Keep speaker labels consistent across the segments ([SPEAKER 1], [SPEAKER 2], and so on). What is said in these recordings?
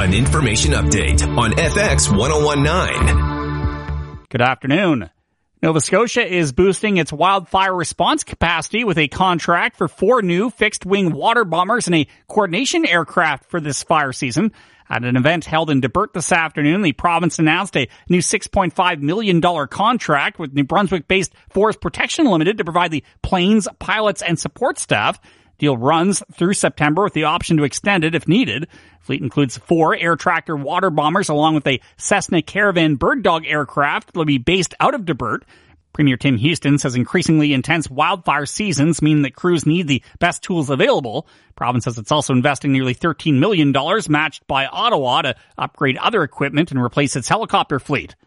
[SPEAKER 1] An information update on FX 1019.
[SPEAKER 2] Good afternoon. Nova Scotia is boosting its wildfire response capacity with a contract for 4 new fixed-wing water bombers and a coordination aircraft for this fire season. At an event held in Debert this afternoon, the province announced a new $6.5 million contract with New Brunswick-based Forest Protection Limited to provide the planes, pilots, and support staff. Deal runs through September with the option to extend it if needed. Fleet includes 4 air tractor water bombers along with a Cessna Caravan Bird Dog aircraft that will be based out of Debert. Premier Tim Houston says increasingly intense wildfire seasons mean that crews need the best tools available. Province says it's also investing nearly $13 million matched by Ottawa to upgrade other equipment and replace its helicopter fleet.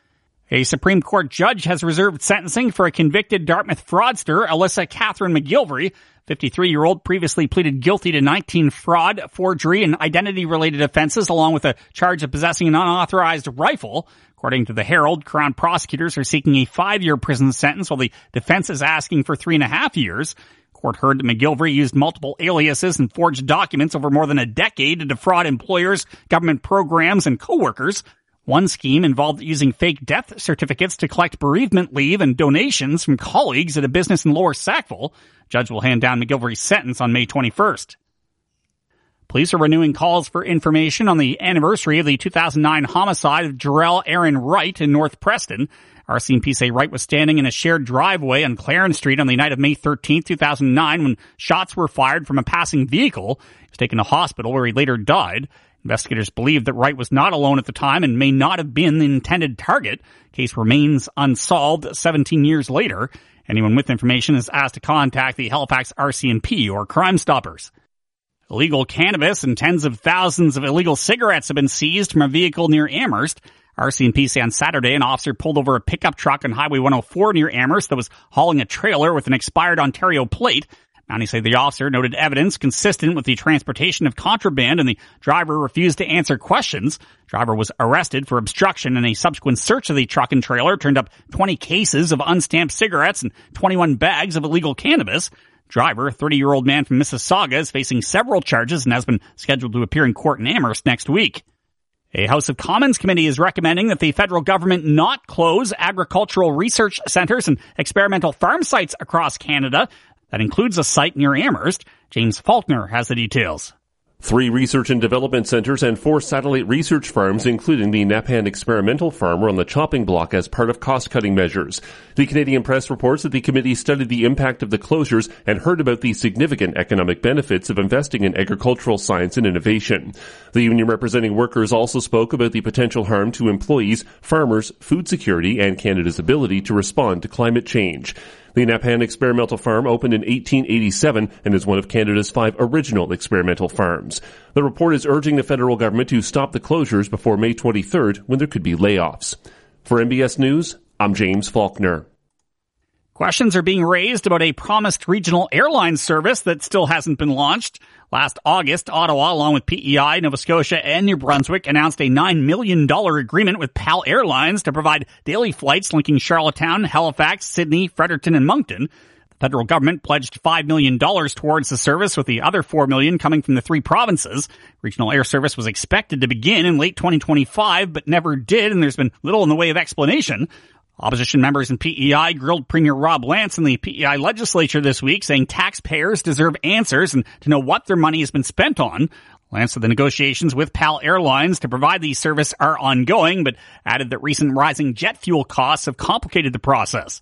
[SPEAKER 2] A Supreme Court judge has reserved sentencing for a convicted Dartmouth fraudster, Alyssa Catherine McGilvery. 53-year-old previously pleaded guilty to 19 fraud, forgery, and identity-related offenses, along with a charge of possessing an unauthorized rifle. According to the Herald, Crown prosecutors are seeking a 5-year prison sentence, while the defense is asking for 3.5 years. Court heard that McGilvery used multiple aliases and forged documents over more than a decade to defraud employers, government programs, and coworkers. One scheme involved using fake death certificates to collect bereavement leave and donations from colleagues at a business in Lower Sackville. Judge will hand down McGilvery's sentence on May 21st. Police are renewing calls for information on the anniversary of the 2009 homicide of Jarrell Aaron Wright in North Preston. RCMP say Wright was standing in a shared driveway on Clarence Street on the night of May 13, 2009, when shots were fired from a passing vehicle. He was taken to hospital where he later died. Investigators believe that Wright was not alone at the time and may not have been the intended target. Case remains unsolved 17 years later. Anyone with information is asked to contact the Halifax RCMP or Crime Stoppers. Illegal cannabis and tens of thousands of illegal cigarettes have been seized from a vehicle near Amherst. RCMP say on Saturday an officer pulled over a pickup truck on Highway 104 near Amherst that was hauling a trailer with an expired Ontario plate. Mounties say the officer noted evidence consistent with the transportation of contraband and the driver refused to answer questions. Driver was arrested for obstruction and a subsequent search of the truck and trailer turned up 20 cases of unstamped cigarettes and 21 bags of illegal cannabis. Driver, a 30-year-old man from Mississauga, is facing several charges and has been scheduled to appear in court in Amherst next week. A House of Commons committee is recommending that the federal government not close agricultural research centres and experimental farm sites across Canada. That includes a site near Amherst. James Faulkner has the details.
[SPEAKER 3] 3 research and development centers and 4 satellite research farms, including the Napan Experimental Farm, are on the chopping block as part of cost-cutting measures. The Canadian Press reports that the committee studied the impact of the closures and heard about the significant economic benefits of investing in agricultural science and innovation. The union representing workers also spoke about the potential harm to employees, farmers, food security, and Canada's ability to respond to climate change. The Napan Experimental Farm opened in 1887 and is one of Canada's 5 original experimental farms. The report is urging the federal government to stop the closures before May 23rd, when there could be layoffs. For MBS News, I'm James Faulkner.
[SPEAKER 2] Questions are being raised about a promised regional airline service that still hasn't been launched. Last August, Ottawa, along with PEI, Nova Scotia, and New Brunswick, announced a $9 million agreement with PAL Airlines to provide daily flights linking Charlottetown, Halifax, Sydney, Fredericton, and Moncton. The federal government pledged $5 million towards the service, with the other $4 million coming from the 3 provinces. Regional air service was expected to begin in late 2025, but never did, and there's been little in the way of explanation. Opposition members in PEI grilled Premier Rob Lance in the PEI legislature this week, saying taxpayers deserve answers and to know what their money has been spent on. Lance said the negotiations with PAL Airlines to provide the service are ongoing, but added that recent rising jet fuel costs have complicated the process.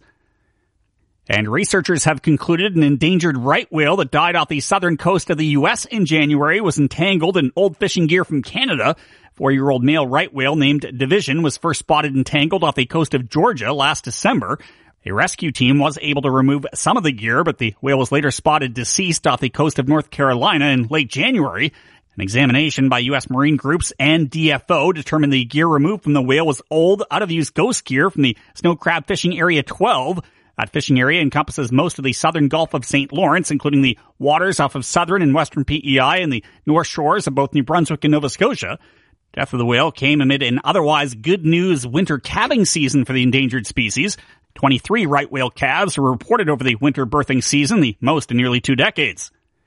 [SPEAKER 2] And researchers have concluded an endangered right whale that died off the southern coast of the U.S. in January was entangled in old fishing gear from Canada. 4-year-old male right whale named Division was first spotted entangled off the coast of Georgia last December. A rescue team was able to remove some of the gear, but the whale was later spotted deceased off the coast of North Carolina in late January. An examination by U.S. Marine groups and DFO determined the gear removed from the whale was old, out-of-use ghost gear from the Snow Crab Fishing Area 12. That fishing area encompasses most of the southern Gulf of St. Lawrence, including the waters off of southern and western PEI and the north shores of both New Brunswick and Nova Scotia. Death of the whale came amid an otherwise good news winter calving season for the endangered species. 23 right whale calves were reported over the winter birthing season, the most in nearly 2 decades.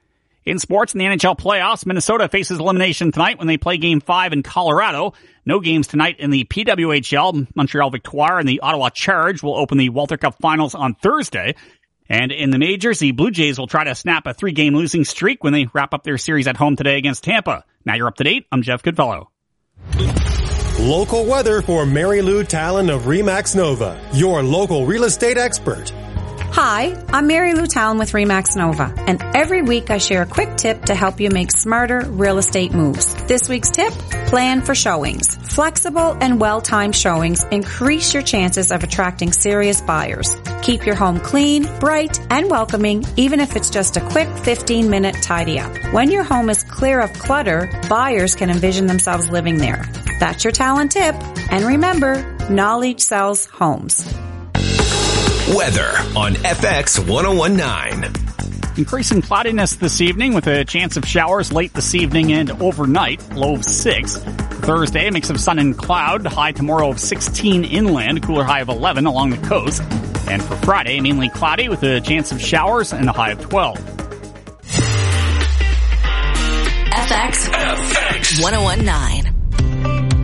[SPEAKER 2] In sports, in the NHL playoffs, Minnesota faces elimination tonight when they play Game 5 in Colorado. No games tonight in the PWHL. Montreal Victoire and the Ottawa Charge will open the Walter Cup Finals on Thursday. And in the majors, the Blue Jays will try to snap a 3-game losing streak when they wrap up their series at home today against Tampa. Now you're up to date. I'm Jeff Goodfellow.
[SPEAKER 4] Local weather for Mary Lou Talon of RE/MAX Nova, your local real estate expert.
[SPEAKER 5] Hi, I'm Mary Lou Talon with RE/MAX Nova, and every week I share a quick tip to help you make smarter real estate moves. This week's tip, plan for showings. Flexible and well-timed showings increase your chances of attracting serious buyers. Keep your home clean, bright, and welcoming, even if it's just a quick 15-minute tidy up. When your home is clear of clutter, buyers can envision themselves living there. That's your Talon tip. And remember, knowledge sells homes.
[SPEAKER 1] Weather on FX 1019.
[SPEAKER 2] Increasing cloudiness this evening with a chance of showers late this evening and overnight, low of 6. Thursday, a mix of sun and cloud, high tomorrow of 16 inland, cooler high of 11 along the coast. And for Friday, mainly cloudy with a chance of showers and a high of 12.
[SPEAKER 6] FX 1019.